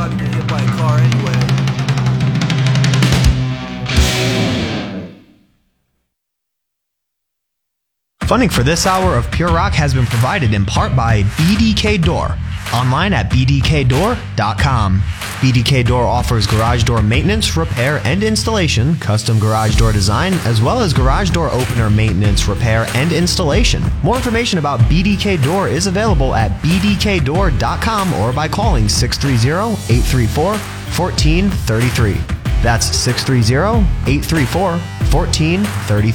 about to get hit by a car anyway. Funding for this hour of Pure Rock has been provided in part by BDK Door, online at bdkdoor.com. BDK Door offers garage door maintenance, repair, and installation, custom garage door design, as well as garage door opener maintenance, repair, and installation. More information about BDK Door is available at bdkdoor.com or by calling 630-834-1433. That's 630-834-1433.